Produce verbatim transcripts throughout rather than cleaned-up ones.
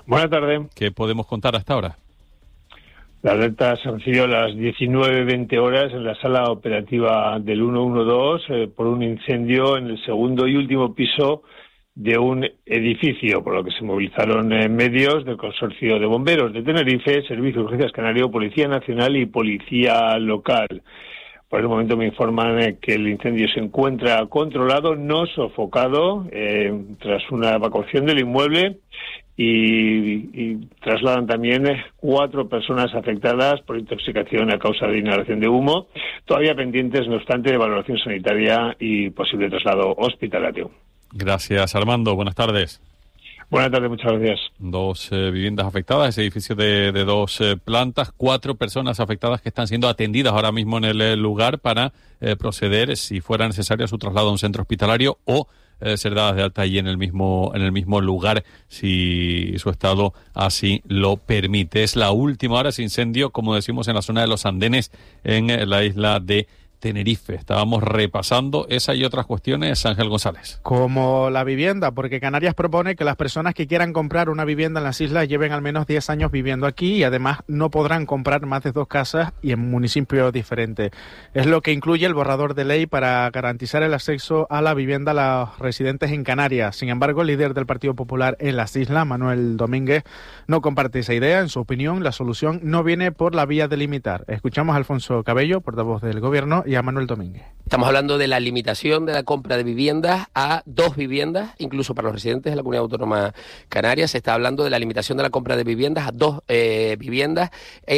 Buenas tardes. ¿Qué podemos contar hasta ahora? La alerta se recibió a las diecinueve veinte horas en la sala operativa del ciento doce eh, por un incendio en el segundo y último piso de un edificio, por lo que se movilizaron eh, medios del Consorcio de Bomberos de Tenerife, Servicio de Urgencias Canario, Policía Nacional y Policía Local. Por el momento me informan eh, que el incendio se encuentra controlado, no sofocado, eh, tras una evacuación del inmueble. Y, y trasladan también cuatro personas afectadas por intoxicación a causa de inhalación de humo, todavía pendientes, no obstante, de valoración sanitaria y posible traslado hospitalario. Gracias, Armando. Buenas tardes. Buenas tardes, muchas gracias. Dos eh, viviendas afectadas, ese edificio de, de dos eh, plantas, cuatro personas afectadas que están siendo atendidas ahora mismo en el, el lugar para eh, proceder, si fuera necesario, a su traslado a un centro hospitalario o Eh, ser dadas de alta allí en el mismo en el mismo lugar si su estado así lo permite. Es la última hora ese incendio, como decimos, en la zona de los Andenes, en eh, la isla de Tenerife. Estábamos repasando esa y otras cuestiones. Ángel González. Como la vivienda, porque Canarias propone que las personas que quieran comprar una vivienda en las islas lleven al menos diez años viviendo aquí y además no podrán comprar más de dos casas y en municipios diferentes. Es lo que incluye el borrador de ley para garantizar el acceso a la vivienda a los residentes en Canarias. Sin embargo, el líder del Partido Popular en las islas, Manuel Domínguez, no comparte esa idea. En su opinión, la solución no viene por la vía de limitar. Escuchamos a Alfonso Cabello, portavoz del Gobierno, y a Manuel Domínguez. Estamos hablando de la limitación de la compra de viviendas a dos viviendas, incluso para los residentes de la Comunidad Autónoma Canaria. Se está hablando de la limitación de la compra de viviendas a dos eh, viviendas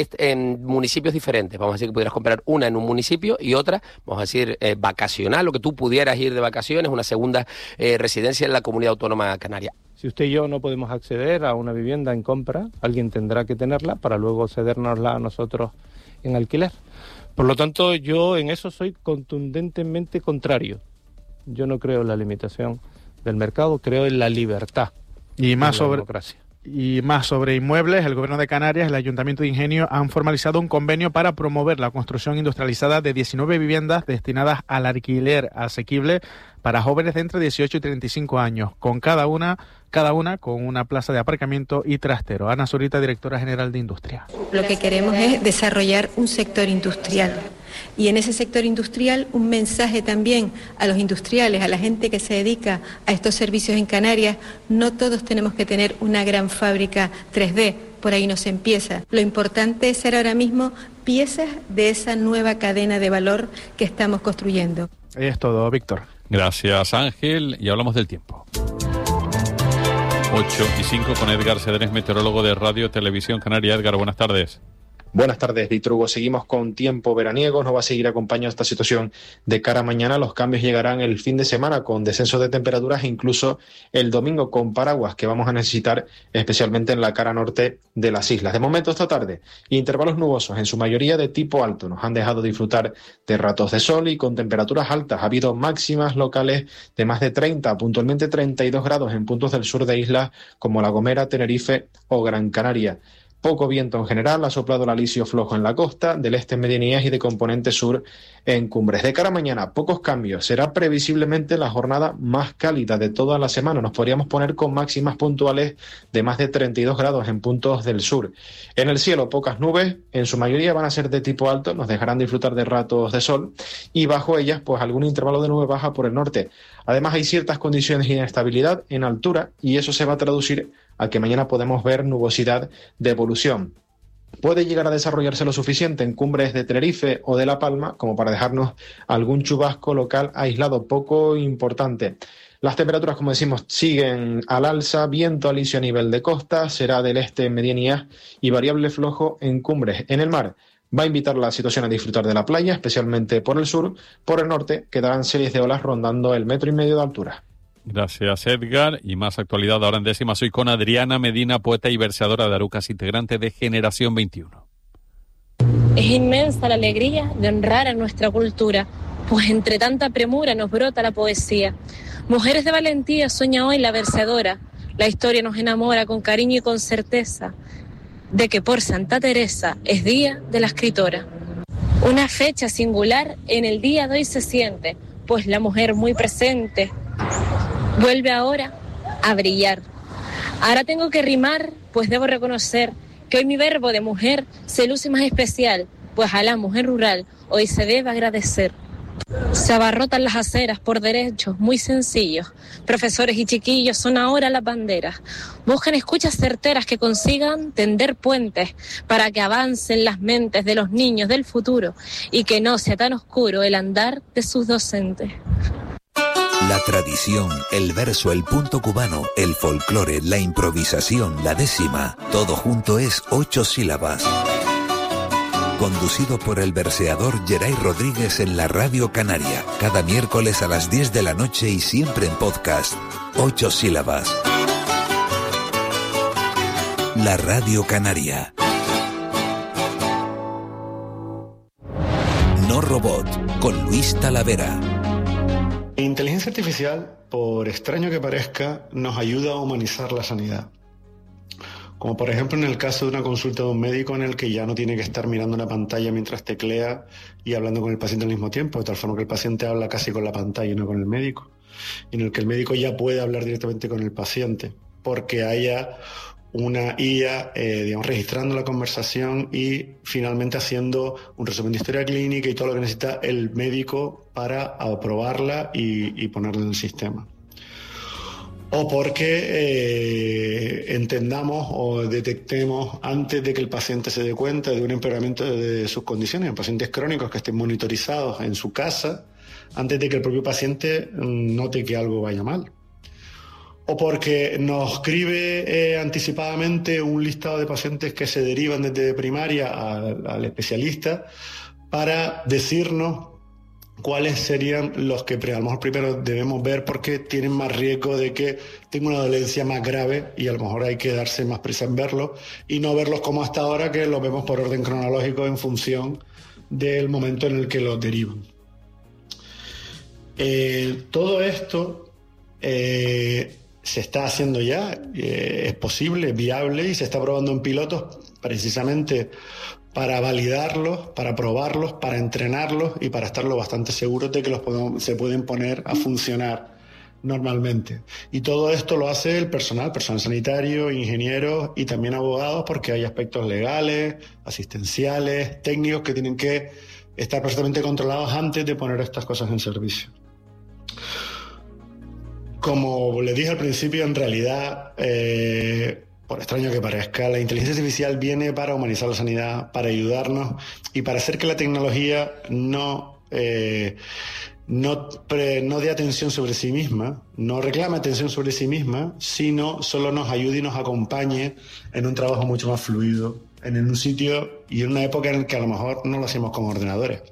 en municipios diferentes. Vamos a decir que pudieras comprar una en un municipio y otra, vamos a decir, eh, vacacional, o que tú pudieras ir de vacaciones, una segunda eh, residencia en la Comunidad Autónoma Canaria. Si usted y yo no podemos acceder a una vivienda en compra, alguien tendrá que tenerla para luego cedérnosla a nosotros en alquiler. Por lo tanto, yo en eso soy contundentemente contrario. Yo no creo en la limitación del mercado, creo en la libertad y más de la sobre democracia. Y más sobre inmuebles, el Gobierno de Canarias, el Ayuntamiento de Ingenio han formalizado un convenio para promover la construcción industrializada de diecinueve viviendas destinadas al alquiler asequible para jóvenes de entre dieciocho y treinta y cinco años, con cada una, cada una con una plaza de aparcamiento y trastero. Ana Zurita, directora general de Industria. Lo que queremos es desarrollar un sector industrial. Y en ese sector industrial un mensaje también a los industriales, a la gente que se dedica a estos servicios en Canarias. No todos tenemos que tener una gran fábrica tres D, por ahí no se empieza. Lo importante es ser ahora mismo piezas de esa nueva cadena de valor que estamos construyendo. Es todo, Víctor. Gracias, Ángel. Y hablamos del tiempo. ocho y cinco con Edgar Cedrés, meteorólogo de Radio Televisión Canaria. Edgar, buenas tardes. Buenas tardes, Víctor Hugo. Seguimos con tiempo veraniego. Nos va a seguir acompañando esta situación de cara a mañana. Los cambios llegarán el fin de semana con descenso de temperaturas e incluso el domingo con paraguas que vamos a necesitar especialmente en la cara norte de las islas. De momento esta tarde, intervalos nubosos en su mayoría de tipo alto. Nos han dejado disfrutar de ratos de sol y con temperaturas altas. Ha habido máximas locales de más de treinta, puntualmente treinta y dos grados en puntos del sur de islas como La Gomera, Tenerife o Gran Canaria. Poco viento en general, ha soplado el alisio flojo en la costa, del este en medianías y de componente sur en cumbres. De cara a mañana, pocos cambios. Será previsiblemente la jornada más cálida de toda la semana. Nos podríamos poner con máximas puntuales de más de treinta y dos grados en puntos del sur. En el cielo, pocas nubes, en su mayoría van a ser de tipo alto, nos dejarán disfrutar de ratos de sol y bajo ellas, pues algún intervalo de nube baja por el norte. Además, hay ciertas condiciones de inestabilidad en altura y eso se va a traducir a que mañana podemos ver nubosidad de evolución. Puede llegar a desarrollarse lo suficiente en cumbres de Tenerife o de La Palma como para dejarnos algún chubasco local aislado poco importante. Las temperaturas, como decimos, siguen al alza, viento alisio a nivel de costa, será del este en medianías y variable flojo en cumbres. En el mar va a invitar la situación a disfrutar de la playa, especialmente por el sur. Por el norte quedarán series de olas rondando el metro y medio de altura. Gracias, Edgar. Y más actualidad ahora en décima. Soy con Adriana Medina, poeta y versadora de Arucas, integrante de Generación veintiuno. Es inmensa la alegría de honrar a nuestra cultura, pues entre tanta premura nos brota la poesía. Mujeres de valentía sueña hoy la versadora. La historia nos enamora con cariño y con certeza de que por Santa Teresa es día de la escritora. Una fecha singular en el día de hoy se siente, pues la mujer muy presente vuelve ahora a brillar. Ahora tengo que rimar, pues debo reconocer que hoy mi verbo de mujer se luce más especial, pues a la mujer rural hoy se debe agradecer. Se abarrotan las aceras por derechos muy sencillos. Profesores y chiquillos son ahora las banderas. Buscan escuchas certeras que consigan tender puentes para que avancen las mentes de los niños del futuro y que no sea tan oscuro el andar de sus docentes. La tradición, el verso, el punto cubano, el folclore, la improvisación, la décima, todo junto es ocho sílabas. Conducido por el verseador Geray Rodríguez en la Radio Canaria, cada miércoles a las diez de la noche y siempre en podcast. Ocho sílabas. La Radio Canaria. No Robot, con Luis Talavera. La inteligencia artificial, por extraño que parezca, nos ayuda a humanizar la sanidad. Como por ejemplo en el caso de una consulta de un médico en el que ya no tiene que estar mirando una pantalla mientras teclea y hablando con el paciente al mismo tiempo, de tal forma que el paciente habla casi con la pantalla y no con el médico. Y en el que el médico ya puede hablar directamente con el paciente, porque haya una I A, eh, digamos, registrando la conversación y finalmente haciendo un resumen de historia clínica y todo lo que necesita el médico para aprobarla y, y ponerla en el sistema. O porque eh, entendamos o detectemos antes de que el paciente se dé cuenta de un empeoramiento de sus condiciones, en pacientes crónicos que estén monitorizados en su casa, antes de que el propio paciente note que algo vaya mal. O porque nos escribe eh, anticipadamente un listado de pacientes que se derivan desde primaria al, al especialista para decirnos cuáles serían los que a lo mejor primero debemos ver porque tienen más riesgo de que tenga una dolencia más grave y a lo mejor hay que darse más prisa en verlos y no verlos como hasta ahora, que los vemos por orden cronológico en función del momento en el que los derivan. Eh, todo esto eh, se está haciendo ya, eh, es posible, es viable y se está probando en pilotos precisamente para validarlos, para probarlos, para entrenarlos y para estar lo bastante seguros de que los podemos, se pueden poner a funcionar normalmente. Y todo esto lo hace el personal, personal sanitario, ingenieros y también abogados, porque hay aspectos legales, asistenciales, técnicos que tienen que estar perfectamente controlados antes de poner estas cosas en servicio. Como les dije al principio, en realidad, eh, por extraño que parezca, la inteligencia artificial viene para humanizar la sanidad, para ayudarnos y para hacer que la tecnología no, eh, no, pre, no dé atención sobre sí misma, no reclame atención sobre sí misma, sino solo nos ayude y nos acompañe en un trabajo mucho más fluido, en un sitio y en una época en la que a lo mejor no lo hacemos con ordenadores.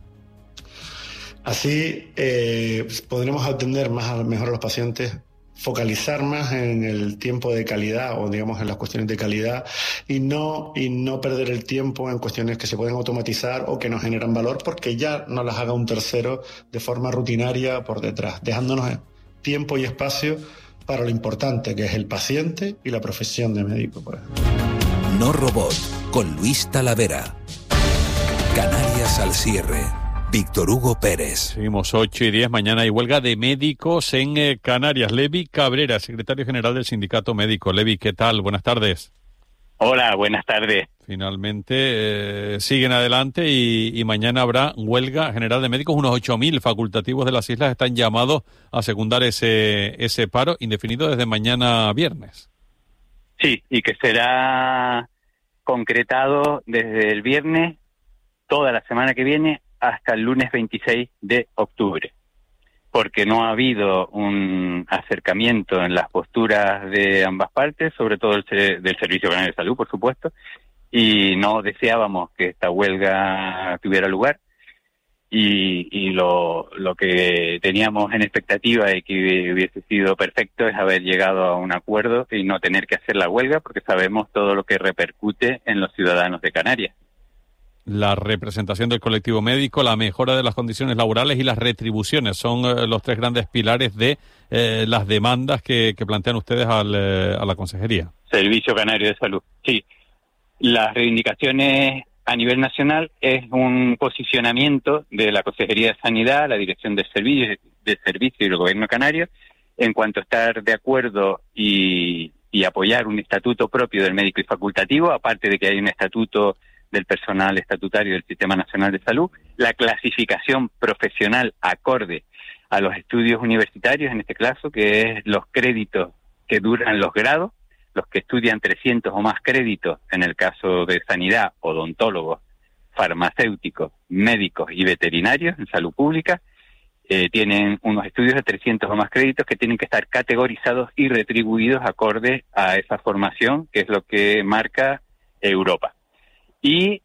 Así eh, podremos atender más mejor a los pacientes, focalizar más en el tiempo de calidad o digamos en las cuestiones de calidad y no, y no perder el tiempo en cuestiones que se pueden automatizar o que no generan valor porque ya no las haga un tercero de forma rutinaria por detrás, dejándonos tiempo y espacio para lo importante que es el paciente y la profesión de médico, por ejemplo. No Robot, con Luis Talavera. Canarias al cierre. Víctor Hugo Pérez. Seguimos ocho y diez. Mañana hay huelga de médicos en eh, Canarias. Levi Cabrera, secretario general del Sindicato Médico. Levi, ¿qué tal? Buenas tardes. Hola, buenas tardes. Finalmente eh, siguen adelante y, y mañana habrá huelga general de médicos. Unos ocho mil facultativos de las islas están llamados a secundar ese, ese paro indefinido desde mañana viernes. Sí, y que será concretado desde el viernes toda la semana que viene hasta el lunes veintiséis de octubre, porque no ha habido un acercamiento en las posturas de ambas partes, sobre todo el, del Servicio Canario de Salud, por supuesto, y no deseábamos que esta huelga tuviera lugar, y, y lo, lo que teníamos en expectativa de que hubiese sido perfecto es haber llegado a un acuerdo y no tener que hacer la huelga, porque sabemos todo lo que repercute en los ciudadanos de Canarias. La representación del colectivo médico, la mejora de las condiciones laborales y las retribuciones son eh, los tres grandes pilares de eh, las demandas que, que plantean ustedes al, eh, a la Consejería. Servicio Canario de Salud, sí. Las reivindicaciones a nivel nacional es un posicionamiento de la Consejería de Sanidad, la Dirección de Servicio, de Servicio y el Gobierno Canario en cuanto a estar de acuerdo y, y apoyar un estatuto propio del médico y facultativo, aparte de que hay un estatuto del personal estatutario del Sistema Nacional de Salud, la clasificación profesional acorde a los estudios universitarios, en este caso, que es los créditos que duran los grados, los que estudian trescientos o más créditos, en el caso de sanidad, odontólogos, farmacéuticos, médicos y veterinarios en salud pública, eh, tienen unos estudios de trescientos o más créditos que tienen que estar categorizados y retribuidos acorde a esa formación, que es lo que marca Europa. Y,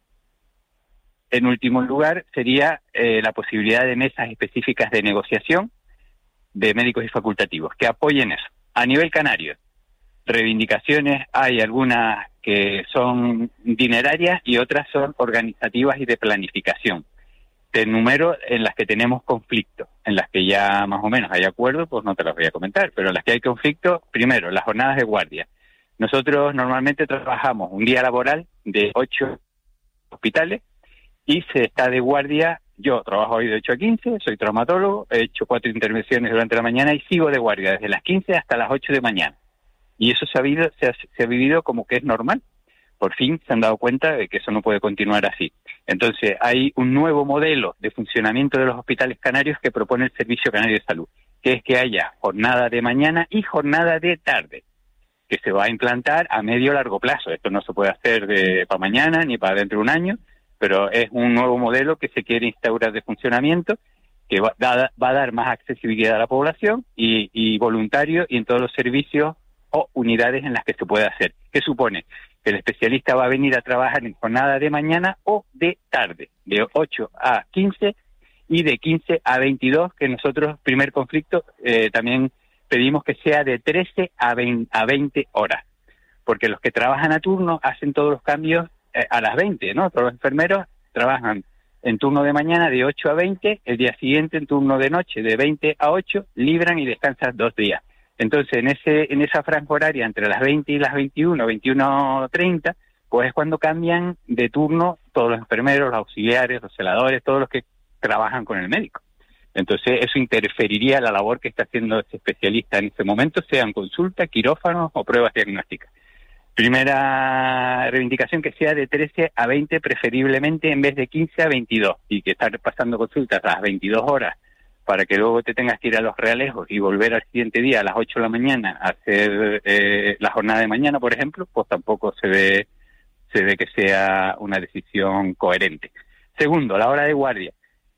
en último lugar, sería eh, la posibilidad de mesas específicas de negociación de médicos y facultativos que apoyen eso. A nivel canario, reivindicaciones hay algunas que son dinerarias y otras son organizativas y de planificación. Te enumero en las que tenemos conflicto, en las que ya más o menos hay acuerdo, pues no te las voy a comentar, pero en las que hay conflicto, primero, las jornadas de guardia. Nosotros normalmente trabajamos un día laboral de ocho hospitales y se está de guardia. Yo trabajo hoy de ocho a quince, soy traumatólogo, he hecho cuatro intervenciones durante la mañana y sigo de guardia desde las quince hasta las ocho de mañana. Y eso se ha, vivido, se, ha, se ha vivido como que es normal. Por fin se han dado cuenta de que eso no puede continuar así. Entonces hay un nuevo modelo de funcionamiento de los hospitales canarios que propone el Servicio Canario de Salud, que es que haya jornada de mañana y jornada de tarde, que se va a implantar a medio largo plazo. Esto no se puede hacer de para mañana ni para dentro de un año, pero es un nuevo modelo que se quiere instaurar de funcionamiento, que va, da, va a dar más accesibilidad a la población y, y voluntario y en todos los servicios o unidades en las que se puede hacer. ¿Qué supone? Que el especialista va a venir a trabajar en jornada de mañana o de tarde, de ocho a quince y de quince a veintidós, que nosotros, primer conflicto, eh, también pedimos que sea de trece a veinte horas, porque los que trabajan a turno hacen todos los cambios eh, a las veinte, ¿no? Todos los enfermeros trabajan en turno de mañana de ocho a veinte, el día siguiente en turno de noche de veinte a ocho, libran y descansan dos días. Entonces, en ese en esa franja horaria entre las veinte y las veintiuno, veintiuno treinta, pues es cuando cambian de turno todos los enfermeros, los auxiliares, los celadores, todos los que trabajan con el médico. Entonces, eso interferiría en la labor que está haciendo ese especialista en ese momento, sean consulta, quirófanos o pruebas diagnósticas. Primera reivindicación, que sea de trece a veinte, preferiblemente en vez de quince a veintidós, y que estar pasando consultas a las veintidós horas para que luego te tengas que ir a Los Realejos y volver al siguiente día a las ocho de la mañana a hacer eh, la jornada de mañana, por ejemplo, pues tampoco se ve, se ve que sea una decisión coherente. Segundo, la hora de guardia.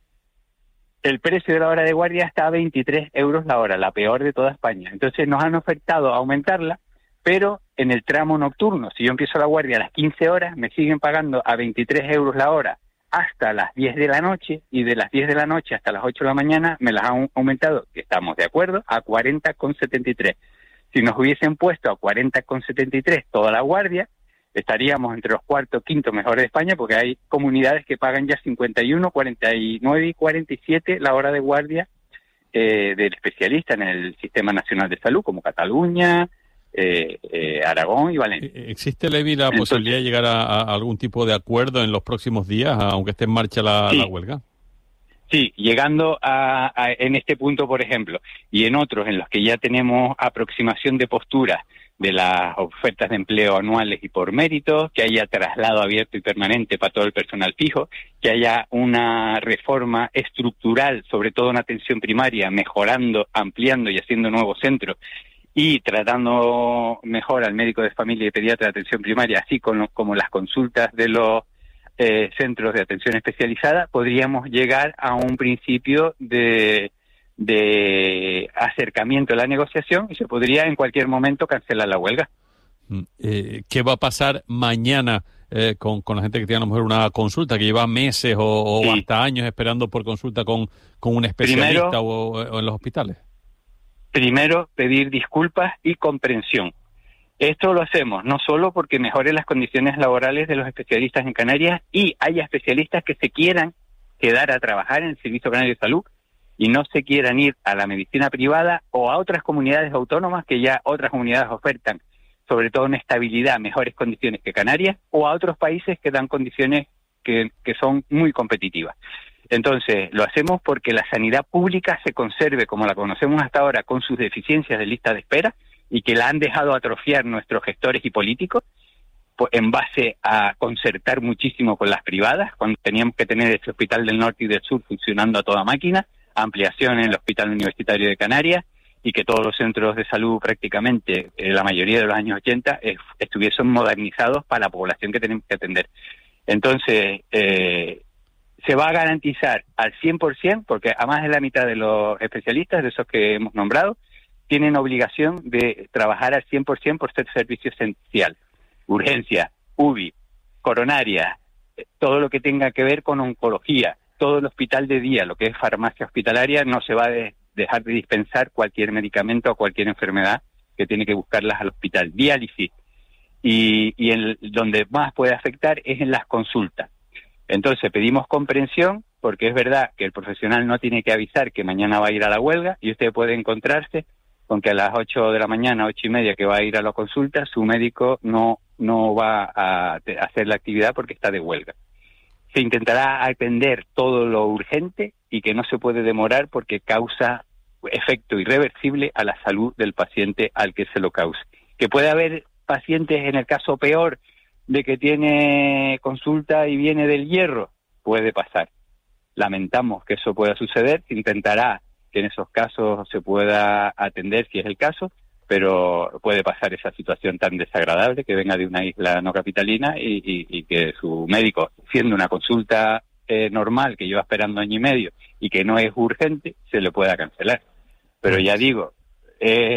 El precio de la hora de guardia está a veintitrés euros la hora, la peor de toda España. Entonces nos han ofertado aumentarla, pero en el tramo nocturno, si yo empiezo la guardia a las quince horas, me siguen pagando a veintitrés euros la hora hasta las diez de la noche, y de las diez de la noche hasta las ocho de la mañana me las han aumentado, que estamos de acuerdo, a cuarenta con setenta y tres. Si nos hubiesen puesto a cuarenta con setenta y tres toda la guardia, estaríamos entre los cuartos, quintos mejores de España, porque hay comunidades que pagan ya cincuenta y uno, cuarenta y nueve y cuarenta y siete la hora de guardia eh, del especialista en el Sistema Nacional de Salud, como Cataluña, Eh, eh, Aragón y Valencia. ¿Existe, Levi, la Entonces, posibilidad de llegar a, a algún tipo de acuerdo en los próximos días, aunque esté en marcha la, sí. la huelga? Sí, llegando a, a en este punto, por ejemplo, y en otros en los que ya tenemos aproximación de posturas de las ofertas de empleo anuales y por méritos, que haya traslado abierto y permanente para todo el personal fijo, que haya una reforma estructural, sobre todo en atención primaria, mejorando, ampliando y haciendo nuevos centros, y tratando mejor al médico de familia y pediatra de atención primaria, así como, como las consultas de los eh, centros de atención especializada, podríamos llegar a un principio de, de acercamiento a la negociación y se podría en cualquier momento cancelar la huelga. Eh, ¿Qué va a pasar mañana eh, con, con la gente que tiene a lo mejor una consulta, que lleva meses o, o sí. hasta años esperando por consulta con, con un especialista Primero, o, o en los hospitales? Primero, pedir disculpas y comprensión. Esto lo hacemos no solo porque mejore las condiciones laborales de los especialistas en Canarias y haya especialistas que se quieran quedar a trabajar en el Servicio Canario de Salud y no se quieran ir a la medicina privada o a otras comunidades autónomas que ya otras comunidades ofertan, sobre todo en estabilidad, mejores condiciones que Canarias, o a otros países que dan condiciones que, que son muy competitivas. Entonces, lo hacemos porque la sanidad pública se conserve como la conocemos hasta ahora, con sus deficiencias de lista de espera, y que la han dejado atrofiar nuestros gestores y políticos, pues en base a concertar muchísimo con las privadas, cuando teníamos que tener ese Hospital del Norte y del Sur funcionando a toda máquina, ampliación en el Hospital Universitario de Canarias, y que todos los centros de salud prácticamente, eh, la mayoría de los años ochenta, eh, estuviesen modernizados para la población que tenemos que atender. Entonces, eh, se va a garantizar al cien por ciento, porque a más de la mitad de los especialistas, de esos que hemos nombrado, tienen obligación de trabajar al cien por ciento por ser servicio esencial. Urgencia, U B I, coronaria, eh, todo lo que tenga que ver con oncología, todo el hospital de día, lo que es farmacia hospitalaria, no se va a de, dejar de dispensar cualquier medicamento o cualquier enfermedad que tiene que buscarlas al hospital. Diálisis. Y, y el, donde más puede afectar es en las consultas. Entonces pedimos comprensión, porque es verdad que el profesional no tiene que avisar que mañana va a ir a la huelga, y usted puede encontrarse con que a las ocho de la mañana, ocho y media que va a ir a la consulta, su médico no, no va a hacer la actividad porque está de huelga. Se intentará atender todo lo urgente y que no se puede demorar porque causa efecto irreversible a la salud del paciente al que se lo cause. Que puede haber pacientes, en el caso peor, de que tiene consulta y viene del hierro, puede pasar. Lamentamos que eso pueda suceder, se intentará que en esos casos se pueda atender si es el caso, pero puede pasar esa situación tan desagradable que venga de una isla no capitalina y, y, y que su médico, siendo una consulta eh, normal que lleva esperando año y medio y que no es urgente, se le pueda cancelar. Pero ya digo, eh,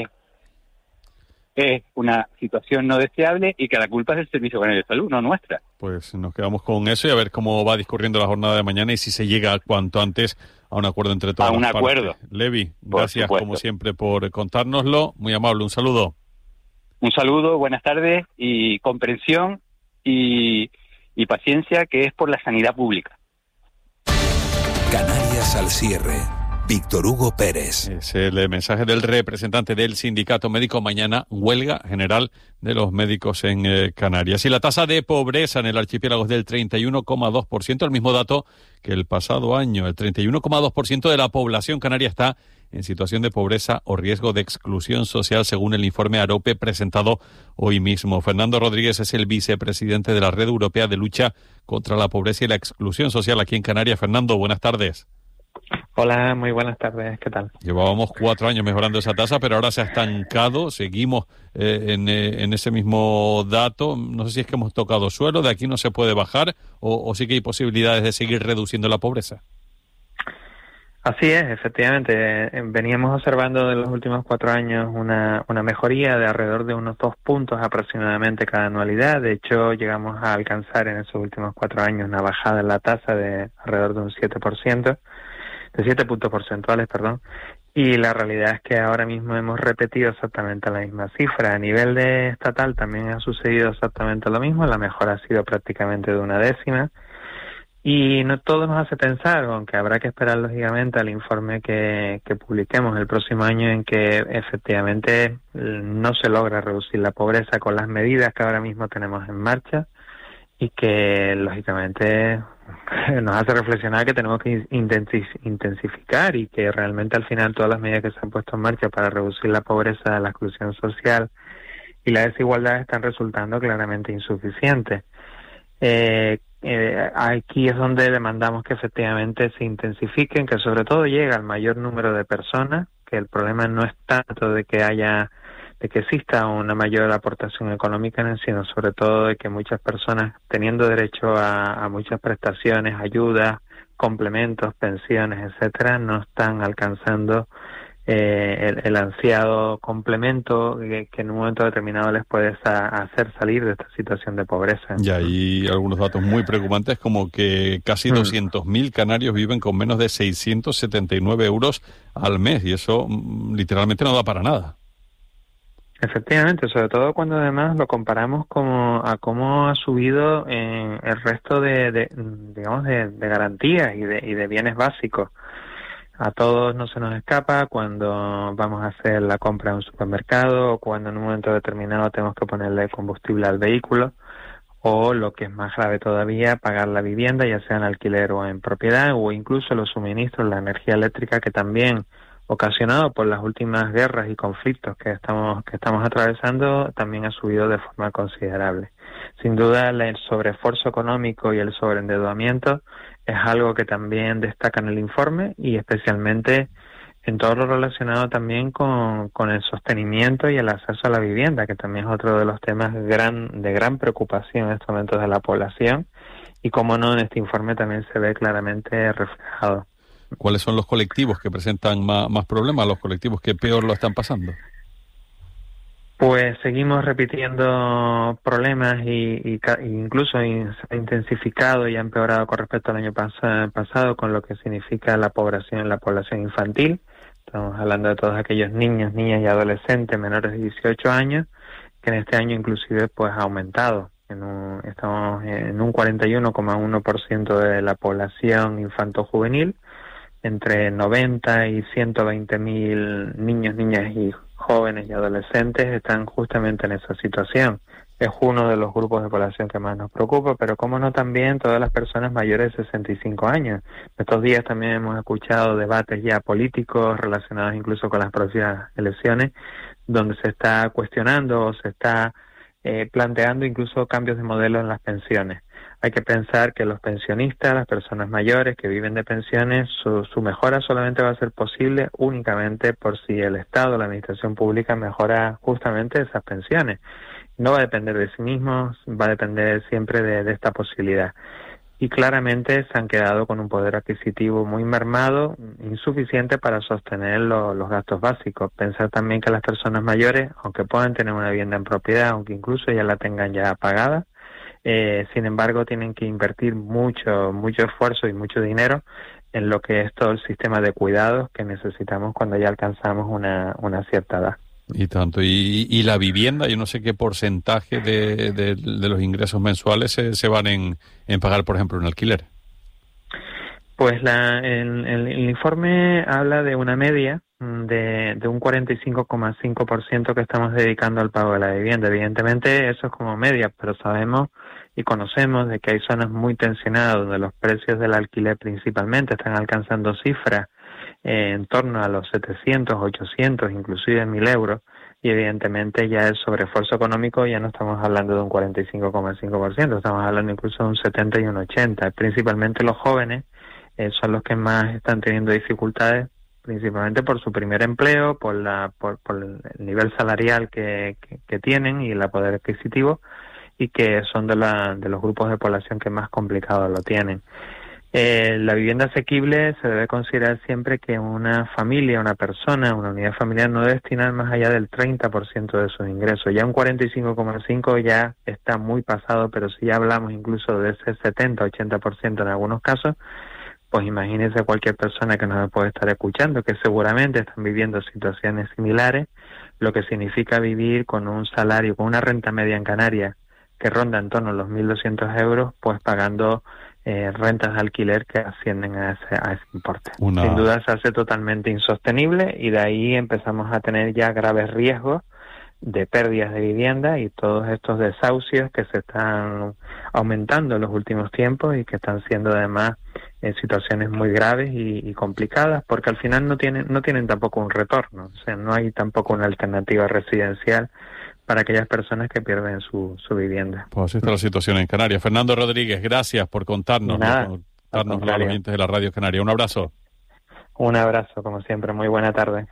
es una situación no deseable y que la culpa es del Servicio Canario de Salud, no nuestra. Pues nos quedamos con eso y a ver cómo va discurriendo la jornada de mañana y si se llega cuanto antes a un acuerdo entre todas las partes. A un acuerdo. Levi, gracias como siempre por contárnoslo. Muy amable, un saludo. Un saludo, buenas tardes y comprensión y, y paciencia, que es por la sanidad pública. Canarias al cierre. Víctor Hugo Pérez. Es el mensaje del representante del sindicato médico. Mañana huelga general de los médicos en eh, Canarias. Y la tasa de pobreza en el archipiélago es del treinta y uno coma dos por ciento, el mismo dato que el pasado año. El treinta y uno coma dos por ciento de la población canaria está en situación de pobreza o riesgo de exclusión social, según el informe AROPE presentado hoy mismo. Fernando Rodríguez es el vicepresidente de la Red Europea de Lucha contra la Pobreza y la Exclusión Social aquí en Canarias. Fernando, buenas tardes. Hola, muy buenas tardes, ¿qué tal? Llevábamos cuatro años mejorando esa tasa, pero ahora se ha estancado, seguimos eh, en, eh, en ese mismo dato. No sé si es que hemos tocado suelo, de aquí no se puede bajar, o, o sí que hay posibilidades de seguir reduciendo la pobreza. Así es, efectivamente. Veníamos observando en los últimos cuatro años una, una mejoría de alrededor de unos dos puntos aproximadamente cada anualidad. De hecho, llegamos a alcanzar en esos últimos cuatro años una bajada en la tasa de alrededor de un siete por ciento. De siete puntos porcentuales, perdón, y la realidad es que ahora mismo hemos repetido exactamente la misma cifra. A nivel de estatal también ha sucedido exactamente lo mismo, la mejora ha sido prácticamente de una décima, y no todo nos hace pensar, aunque habrá que esperar lógicamente al informe que, que publiquemos el próximo año, en que efectivamente no se logra reducir la pobreza con las medidas que ahora mismo tenemos en marcha, y que lógicamente nos hace reflexionar que tenemos que intensificar y que realmente al final todas las medidas que se han puesto en marcha para reducir la pobreza, la exclusión social y la desigualdad están resultando claramente insuficientes. Eh, eh, aquí es donde demandamos que efectivamente se intensifiquen, que sobre todo llegue al mayor número de personas, que el problema no es tanto de que haya de que exista una mayor aportación económica, sino sobre todo de que muchas personas, teniendo derecho a, a muchas prestaciones, ayudas, complementos, pensiones, etcétera, no están alcanzando eh, el, el ansiado complemento que, que en un momento determinado les puede sa- hacer salir de esta situación de pobreza. Y hay algunos datos muy preocupantes, como que casi mm. doscientos mil canarios viven con menos de seiscientos setenta y nueve euros al mes, y eso mm, literalmente no da para nada. Efectivamente, sobre todo cuando además lo comparamos como a cómo ha subido eh, el resto de, de digamos de, de garantías y de, y de bienes básicos. A todos no se nos escapa cuando vamos a hacer la compra en un supermercado, o cuando en un momento determinado tenemos que ponerle combustible al vehículo, o lo que es más grave todavía, pagar la vivienda, ya sea en alquiler o en propiedad, o incluso los suministros, la energía eléctrica, que también ocasionado por las últimas guerras y conflictos que estamos que estamos atravesando, también ha subido de forma considerable. Sin duda, el sobreesfuerzo económico y el sobreendeudamiento es algo que también destaca en el informe, y especialmente en todo lo relacionado también con, con el sostenimiento y el acceso a la vivienda, que también es otro de los temas gran, de gran preocupación en estos momentos de la población, y como no, en este informe también se ve claramente reflejado. ¿Cuáles son los colectivos que presentan más, más problemas, los colectivos que peor lo están pasando? Pues seguimos repitiendo problemas y, y, y incluso se ha intensificado y ha empeorado con respecto al año pas- pasado con lo que significa la población, la población infantil. Estamos hablando de todos aquellos niños, niñas y adolescentes menores de dieciocho años, que en este año inclusive pues ha aumentado. En un, estamos en un cuarenta y uno coma uno por ciento de la población infanto-juvenil, entre noventa y ciento veinte mil niños, niñas y jóvenes y adolescentes están justamente en esa situación. Es uno de los grupos de población que más nos preocupa, pero como no también todas las personas mayores de sesenta y cinco años. Estos días también hemos escuchado debates ya políticos relacionados incluso con las próximas elecciones, donde se está cuestionando o se está eh, planteando incluso cambios de modelo en las pensiones. Hay que pensar que los pensionistas, las personas mayores que viven de pensiones, su, su mejora solamente va a ser posible únicamente por si el Estado, la administración pública mejora justamente esas pensiones. No va a depender de sí mismos, va a depender siempre de, de esta posibilidad. Y claramente se han quedado con un poder adquisitivo muy mermado, insuficiente para sostener lo, los gastos básicos. Pensar también que las personas mayores, aunque puedan tener una vivienda en propiedad, aunque incluso ya la tengan ya pagada, eh, sin embargo tienen que invertir mucho, mucho esfuerzo y mucho dinero en lo que es todo el sistema de cuidados que necesitamos cuando ya alcanzamos una, una cierta edad. Y tanto. Y, y la vivienda, yo no sé qué porcentaje de, de, de los ingresos mensuales se, se van en, en pagar, por ejemplo, un alquiler. Pues la, el, el, el informe habla de una media de, de un cuarenta y cinco coma cinco por ciento que estamos dedicando al pago de la vivienda. Evidentemente eso es como media, pero sabemos y conocemos de que hay zonas muy tensionadas donde los precios del alquiler principalmente están alcanzando cifras eh, en torno a los setecientos, ochocientos, inclusive mil euros, y evidentemente ya el sobreesfuerzo económico ya no estamos hablando de un cuarenta y cinco coma cinco por ciento, estamos hablando incluso de un setenta y un ochenta por ciento. Principalmente los jóvenes eh, son los que más están teniendo dificultades, principalmente por su primer empleo, por la por, por el nivel salarial que, que, que tienen y el poder adquisitivo, y que son de, la, de los grupos de población que más complicado lo tienen. Eh, la vivienda asequible se debe considerar siempre que una familia, una persona, una unidad familiar no debe destinar más allá del treinta por ciento de sus ingresos. Ya un cuarenta y cinco coma cinco por ciento ya está muy pasado, pero si ya hablamos incluso de ese setenta, ochenta por ciento en algunos casos, pues imagínense cualquier persona que nos puede estar escuchando, que seguramente están viviendo situaciones similares, lo que significa vivir con un salario, con una renta media en Canarias que ronda en torno a los mil doscientos euros, pues pagando eh, rentas de alquiler que ascienden a ese, a ese importe. Una... Sin duda se hace totalmente insostenible, y de ahí empezamos a tener ya graves riesgos de pérdidas de vivienda y todos estos desahucios que se están aumentando en los últimos tiempos y que están siendo además en situaciones muy graves y, y complicadas, porque al final no tienen no tienen tampoco un retorno, o sea, no hay tampoco una alternativa residencial para aquellas personas que pierden su, su vivienda. Pues así está la situación en Canarias. Fernando Rodríguez, gracias por contarnos, Nada, ¿no? contarnos a los oyentes de la Radio Canaria. Un abrazo. Un abrazo, como siempre. Muy buena tarde.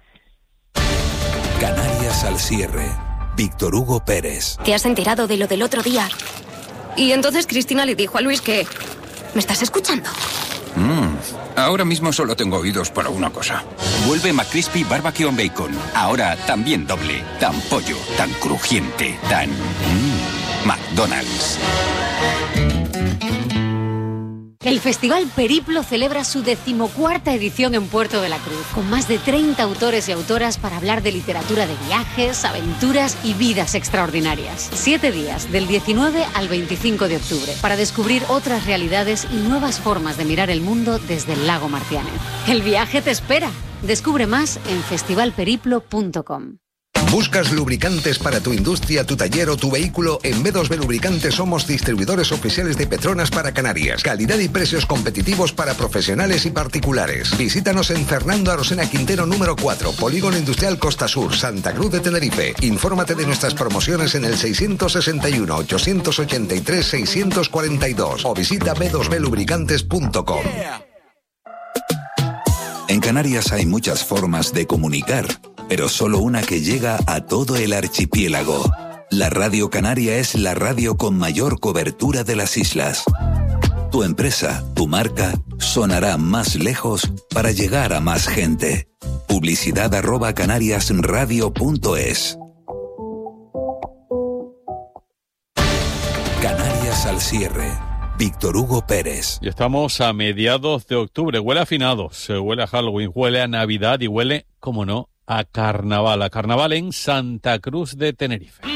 Canarias al cierre. Víctor Hugo Pérez. ¿Te has enterado de lo del otro día? Y entonces Cristina le dijo a Luis que... ¿Me estás escuchando? Mm, ahora mismo solo tengo oídos para una cosa. Vuelve McCrispy Barbecue and Bacon. Ahora también doble. Tan pollo, tan crujiente, tan... Mm, McDonald's. El Festival Periplo celebra su decimocuarta edición en Puerto de la Cruz, con más de treinta autores y autoras para hablar de literatura de viajes, aventuras y vidas extraordinarias. Siete días, del diecinueve al veinticinco de octubre, para descubrir otras realidades y nuevas formas de mirar el mundo desde el lago Marcianes. El viaje te espera. Descubre más en festival periplo punto com. ¿Buscas lubricantes para tu industria, tu taller o tu vehículo? En B dos B Lubricantes somos distribuidores oficiales de Petronas para Canarias. Calidad y precios competitivos para profesionales y particulares. Visítanos en Fernando Arosena Quintero número cuatro, Polígono Industrial Costa Sur, Santa Cruz de Tenerife. Infórmate de nuestras promociones en el seiscientos sesenta y uno, ochocientos ochenta y tres, seiscientos cuarenta y dos o visita b dos b lubricantes punto com. En Canarias hay muchas formas de comunicar, pero solo una que llega a todo el archipiélago. La Radio Canaria es la radio con mayor cobertura de las islas. Tu empresa, tu marca, sonará más lejos para llegar a más gente. Publicidad arroba canariasradio punto es. Canarias al cierre. Víctor Hugo Pérez. Y estamos a mediados de octubre. Huele a finados, huele a Halloween, huele a Navidad y huele, como no, a carnaval. A carnaval en Santa Cruz de Tenerife.